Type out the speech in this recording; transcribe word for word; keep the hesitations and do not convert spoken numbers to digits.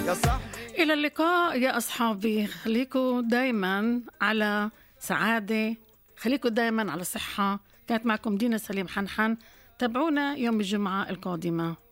يا صح. إلى اللقاء يا أصحابي، خليكوا دايما على سعادة، خليكوا دايما على صحة. كانت معكم دينا سليم حنحن، تابعونا يوم الجمعة القادمة.